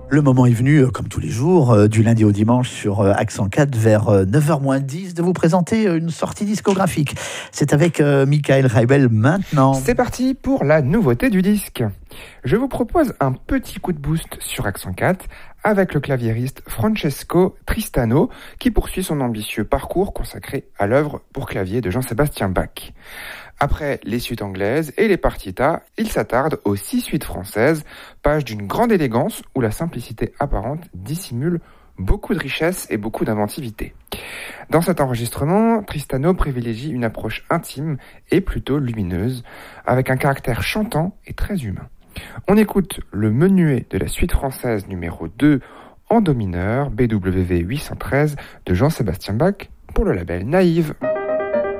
Le moment est venu, comme tous les jours, du lundi au dimanche sur Accent 4 vers 9h-10, de vous présenter une sortie discographique. C'est avec Michael Reibel maintenant. C'est parti pour la nouveauté du disque. Je vous propose un petit coup de boost sur Accent 4 avec le claviériste Francesco Tristano qui poursuit son ambitieux parcours consacré à l'œuvre pour clavier de Jean-Sébastien Bach. Après les suites anglaises et les partitas, il s'attarde aux 6 suites françaises, pages d'une grande élégance où la simplicité apparente dissimule beaucoup de richesse et beaucoup d'inventivité. Dans cet enregistrement, Tristano privilégie une approche intime et plutôt lumineuse, avec un caractère chantant et très humain. On écoute le menuet de la suite française numéro 2 en do mineur, BWV 813 de Jean-Sébastien Bach pour le label Naïve.